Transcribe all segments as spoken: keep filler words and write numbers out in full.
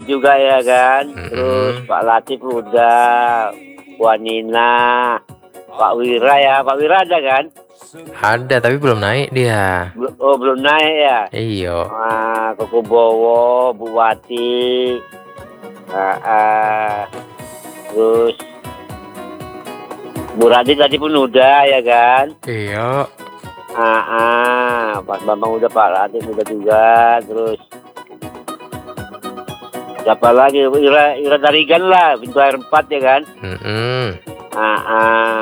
juga ya kan. Mm-mm. Terus Pak Latif udah, Wanina, Pak Wira ya. Pak Wira ada kan? Ada tapi belum naik dia. Bel- Oh belum naik ya. Iyo. Ah, Koko Bowo, Bu Wati, ah, ah. Terus Bu Radit tadi pun udah ya kan. Iyo. Ah, ah. Pak Bambang udah, Pak Latif udah juga. Terus siapa lagi? Ira, Ira Tarigan lah, pintu air empat ya kan. Mm-mm. Ah, ah.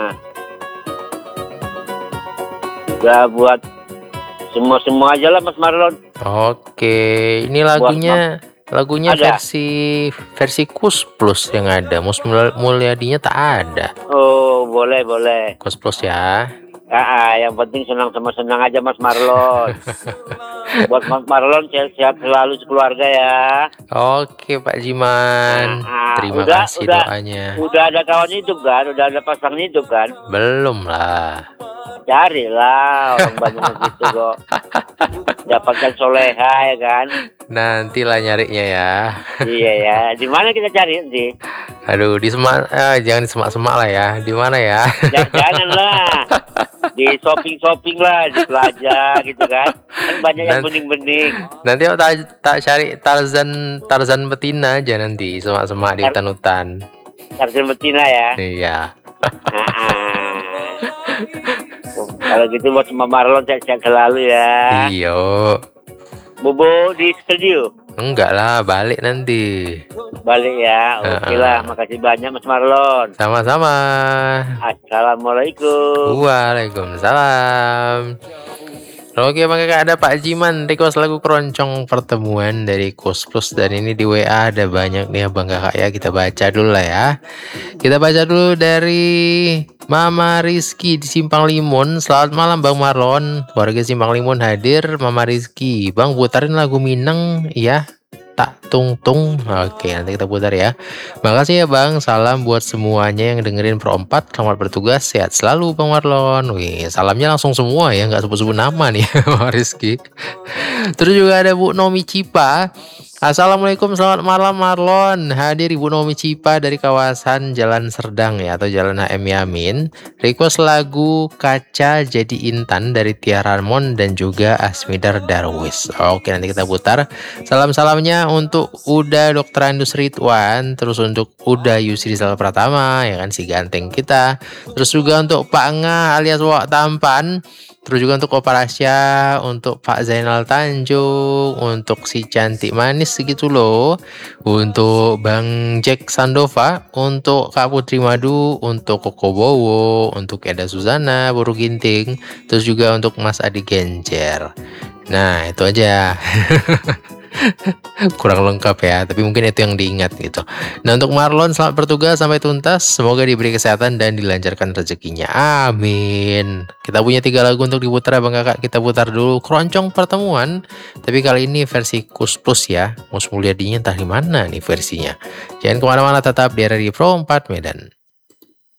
Udah buat semua-semua aja lah Mas Marlon. Oke, ini lagunya lagunya Ada. versi versi Kus Plus yang ada. Mus Mul- Mulyadinya tak ada. Oh boleh boleh. Kus Plus ya. Ah, ah, yang penting senang sama senang aja Mas Marlon. Buat Mas Marlon sehat-sehat selalu sekeluarga ya. Oke Pak Jiman, Ah, terima udah, kasih udah. doanya. Udah ada kawan hidup kan? Udah ada pasang hidup kan? Belum lah. Carilah orang banyak gitu kok. Dapatkan soleha ya kan? Nantilah nyarinya ya. Iya ya. Di mana kita cari nanti? Aduh, di semak, eh, jangan di semak-semak lah ya. Di mana ya? Jangan, jangan lah. Di shopping-shopping lah, di Plaza gitu kan. Kan banyak yang Dan- bening-bening. Nanti aku tak, tak cari Tarzan Tarzan betina aja nanti semak-semak di Tar- hutan-hutan. Tarzan betina ya. Iya. Ah, ah. Kalau gitu buat Mas Marlon sehat-sehat selalu ya. Iyo. Bobo di studio. Enggak lah, balik nanti. Balik ya. Oke lah, makasih banyak Mas Marlon. Sama-sama. Assalamualaikum. Waalaikumsalam. Oke Bang Kakak, ada Pak Jiman request lagu Keroncong Pertemuan dari Kus Plus, dan ini di W A ada banyak nih Bang Kakak ya. Kita baca dulu lah ya. Kita baca dulu dari Mama Rizky di Simpang Limun. Selamat malam Bang Marlon, warga Simpang Limun hadir. Mama Rizky, Bang putarin lagu Minang ya, Tak Tung Tung. Oke, nanti kita putar ya. Makasih ya Bang. Salam buat semuanya yang dengerin Pro empat. Selamat bertugas, sehat selalu Bang Marlon. Wih, salamnya langsung semua ya, nggak sebut-sebut nama nih Mama Rizky. Terus juga ada Bu Nomi Cipa. Assalamualaikum, selamat malam Marlon. Hadir Ibu Nomi Cipa dari kawasan Jalan Serdang ya, atau Jalan H M Yamin. Request lagu Kaca Jadi Intan dari Tia Ramon dan juga Asmidar Darwis. Oke, nanti kita putar. Salam-salamnya untuk Uda Dokter Andus Ridwan, terus untuk Uda Yusri Rizal Pratama ya kan, si ganteng kita. Terus juga untuk Pak Nga alias Wak Tampan. Terus juga untuk Opa Rasya, untuk Pak Zainal Tanjung, untuk si cantik manis segitu loh, untuk Bang Jack Sandova, untuk Kak Putri Madu, untuk Koko Bowo, untuk Eda Suzana, Buru Ginting, terus juga untuk Mas Adi Genjer. Nah itu aja. Kurang lengkap ya, tapi mungkin itu yang diingat gitu. Nah untuk Marlon, selamat bertugas sampai tuntas, semoga diberi kesehatan dan dilancarkan rezekinya, amin. Kita punya tiga lagu untuk diputar Bang Kakak. Kita putar dulu Keroncong Pertemuan, tapi kali ini versi Kus Plus ya. Mus Mulyadinya entah di mana nih versinya. Jangan kemana-mana, tetap di R R I Pro empat Medan.